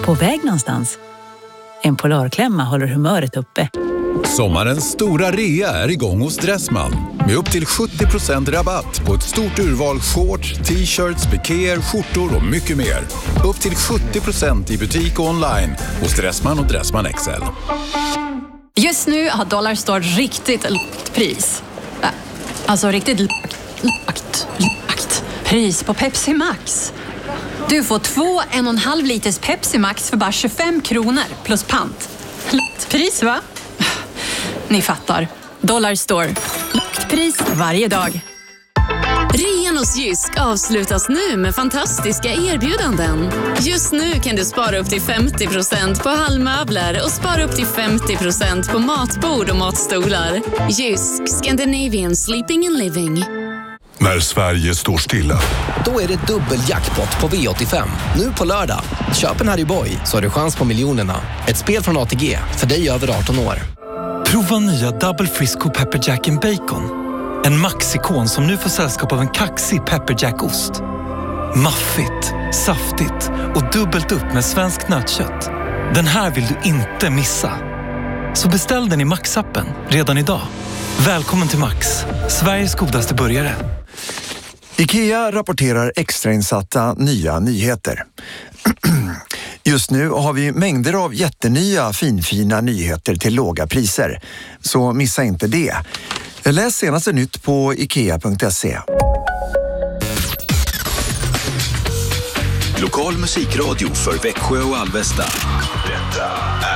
På väg någonstans? En Polarklämma håller humöret uppe. Sommarens stora rea är igång hos Dressman. Med upp till 70% rabatt på ett stort urval shorts, t-shirts, pikéer, skjortor och mycket mer. Upp till 70% i butik och online hos Dressman och Dressman XL. Just nu har Dollarstore riktigt lågt pris. Alltså riktigt lågt pris på Pepsi Max. Du får 2 1,5 liters Pepsi Max för bara 25 kronor plus pant. Lågt pris, va? Ni fattar. Dollarstore. Lågt pris varje dag. Rean hos Jysk avslutas nu med fantastiska erbjudanden. Just nu kan du spara upp till 50% på hallmöbler och spara upp till 50% på matbord och matstolar. Jysk, Scandinavian Sleeping and Living. När Sverige står stilla. Då är det dubbeljackpot på V85. Nu på lördag. Köp en Harry Boy så har du chans på miljonerna. Ett spel från ATG för dig över 18 år. Prova nya Double Frisco Pepper Jack and Bacon. En maxikon som nu får sällskap av en kaxig Pepper Jack-ost. Maffigt, saftigt och dubbelt upp med svensk nötkött. Den här vill du inte missa. Så beställ den i Max-appen redan idag. Välkommen till Max, Sveriges godaste burgare. IKEA rapporterar extrainsatta nya nyheter. Just nu har vi mängder av jättenya finfina nyheter till låga priser. Så missa inte det. Läs senaste nytt på ikea.se. Lokal musikradio för Växjö och Alvesta. Detta är